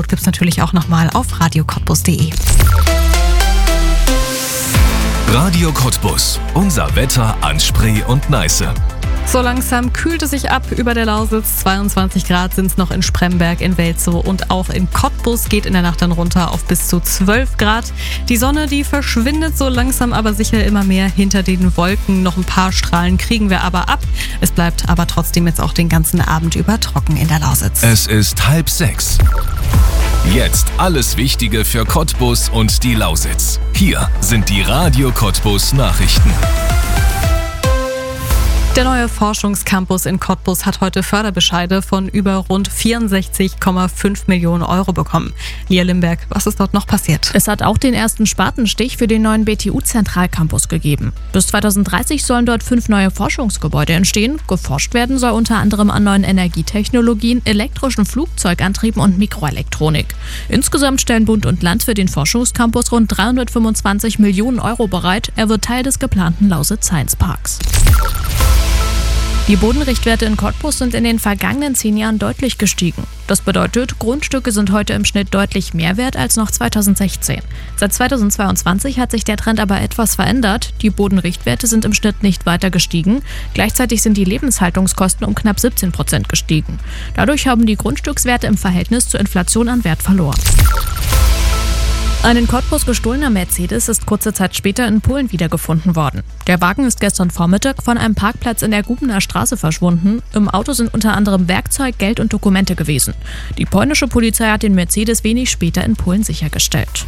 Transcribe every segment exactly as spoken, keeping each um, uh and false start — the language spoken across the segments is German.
Update gibt's natürlich auch nochmal auf radio cottbus punkt de. Radio Cottbus. Unser Wetter an Spree und Neiße. So langsam kühlt es sich ab über der Lausitz. zweiundzwanzig Grad sind es noch in Spremberg, in Welzow und auch in Cottbus geht in der Nacht dann runter auf bis zu zwölf Grad. Die Sonne, die verschwindet so langsam aber sicher immer mehr hinter den Wolken. Noch ein paar Strahlen kriegen wir aber ab. Es bleibt aber trotzdem jetzt auch den ganzen Abend über trocken in der Lausitz. Es ist halb sechs. Jetzt alles Wichtige für Cottbus und die Lausitz. Hier sind die Radio Cottbus Nachrichten. Der neue Forschungscampus in Cottbus hat heute Förderbescheide von über rund vierundsechzig Komma fünf Millionen Euro bekommen. Lia Limberg, was ist dort noch passiert? Es hat auch den ersten Spatenstich für den neuen B T U-Zentralcampus gegeben. Bis zweitausenddreißig sollen dort fünf neue Forschungsgebäude entstehen. Geforscht werden soll unter anderem an neuen Energietechnologien, elektrischen Flugzeugantrieben und Mikroelektronik. Insgesamt stellen Bund und Land für den Forschungscampus rund dreihundertfünfundzwanzig Millionen Euro bereit. Er wird Teil des geplanten Lausitz Science Parks. Die Bodenrichtwerte in Cottbus sind in den vergangenen zehn Jahren deutlich gestiegen. Das bedeutet, Grundstücke sind heute im Schnitt deutlich mehr wert als noch zweitausendsechzehn. Seit zweitausendzweiundzwanzig hat sich der Trend aber etwas verändert. Die Bodenrichtwerte sind im Schnitt nicht weiter gestiegen. Gleichzeitig sind die Lebenshaltungskosten um knapp siebzehn Prozent gestiegen. Dadurch haben die Grundstückswerte im Verhältnis zur Inflation an Wert verloren. Ein in Cottbus gestohlener Mercedes ist kurze Zeit später in Polen wiedergefunden worden. Der Wagen ist gestern Vormittag von einem Parkplatz in der Gubener Straße verschwunden. Im Auto sind unter anderem Werkzeug, Geld und Dokumente gewesen. Die polnische Polizei hat den Mercedes wenig später in Polen sichergestellt.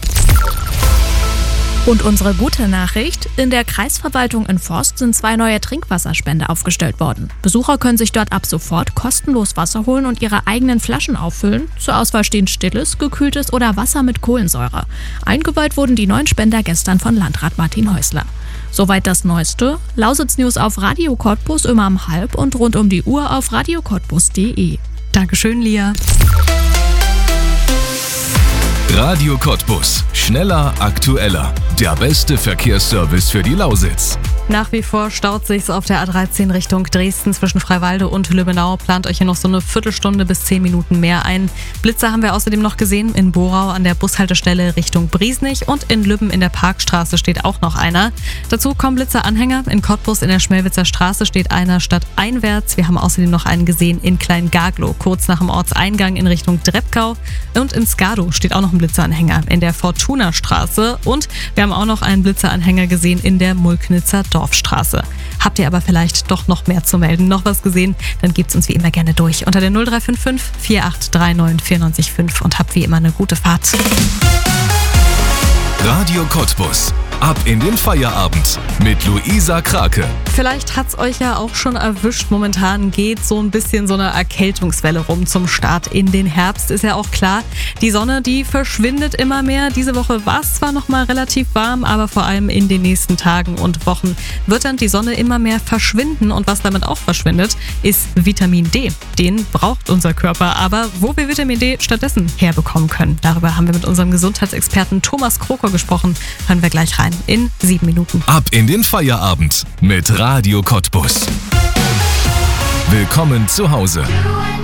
Und unsere gute Nachricht: In der Kreisverwaltung in Forst sind zwei neue Trinkwasserspender aufgestellt worden. Besucher können sich dort ab sofort kostenlos Wasser holen und ihre eigenen Flaschen auffüllen. Zur Auswahl stehen stilles, gekühltes oder Wasser mit Kohlensäure. Eingeweiht wurden die neuen Spender gestern von Landrat Martin Häusler. Soweit das Neueste. Lausitz News auf Radio Cottbus immer um halb und rund um die Uhr auf radio cottbus punkt de. Dankeschön, Lia. Radio Cottbus. Schneller, aktueller. Der beste Verkehrsservice für die Lausitz. Nach wie vor staut sich's auf der A dreizehn Richtung Dresden zwischen Freiwalde und Lübbenau. Plant euch hier noch so eine Viertelstunde bis zehn Minuten mehr ein. Blitzer haben wir außerdem noch gesehen in Borau an der Bushaltestelle Richtung Briesnich und in Lübben in der Parkstraße steht auch noch einer. Dazu kommen Blitzeranhänger. In Cottbus in der Schmelwitzer Straße steht einer stadteinwärts. Wir haben außerdem noch einen gesehen in Klein-Gaglow, kurz nach dem Ortseingang in Richtung Dreppkau. Und in Skadow steht auch noch ein Blitzeranhänger in der Fortuna-Straße. Und wir haben auch noch einen Blitzeranhänger gesehen in der Mulknitzer Dorfstraße. Habt ihr aber vielleicht doch noch mehr zu melden, noch was gesehen, dann gebt's uns wie immer gerne durch unter der null drei fünf fünf, vier acht drei neun, vier neun fünf und habt wie immer eine gute Fahrt. Radio Cottbus. Ab in den Feierabend mit Luisa Krake. Vielleicht hat's euch ja auch schon erwischt. Momentan geht so ein bisschen so eine Erkältungswelle rum zum Start in den Herbst. Ist ja auch klar, die Sonne, die verschwindet immer mehr. Diese Woche war es zwar noch mal relativ warm, aber vor allem in den nächsten Tagen und Wochen wird dann die Sonne immer mehr verschwinden. Und was damit auch verschwindet, ist Vitamin D. Den braucht unser Körper. Aber wo wir Vitamin D stattdessen herbekommen können, darüber haben wir mit unserem Gesundheitsexperten Thomas Kroker gesprochen. Hören wir gleich rein in sieben Minuten. Ab in den Feierabend mit Radio Cottbus. Willkommen zu Hause.